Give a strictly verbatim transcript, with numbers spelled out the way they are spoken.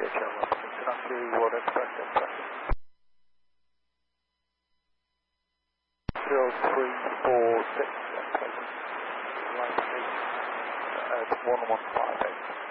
H L one, Tanaki, World Express, Express. zero three four six, line eight, uh, one one five eight.